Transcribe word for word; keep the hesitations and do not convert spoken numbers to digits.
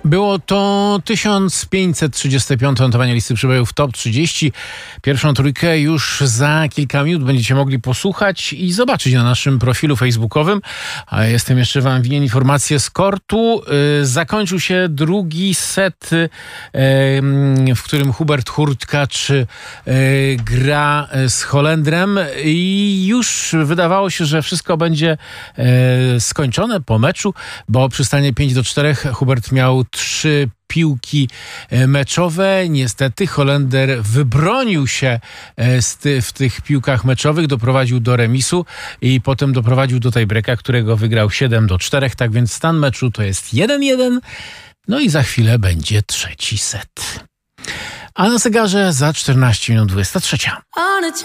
Było to tysiąc pięćset trzydzieste piąte notowanie listy przybojów Top trzydzieści. Pierwszą trójkę już za kilka minut będziecie mogli posłuchać i zobaczyć na naszym profilu facebookowym. A jestem jeszcze wam winien informację z kortu. Zakończył się drugi set, w którym Hubert Hurtkacz gra z Holendrem i już wydawało się, że wszystko będzie skończone po meczu, bo przy stanie pięć do czterech Hubert miał trzy piłki meczowe. Niestety Holender wybronił się z ty, w tych piłkach meczowych, doprowadził do remisu i potem doprowadził do tiebreaka, którego wygrał siedem do czterech. Tak więc stan meczu to jest jeden jeden. No i za chwilę będzie trzeci set. A na zegarze za czternaście minut dwudziesta trzecia.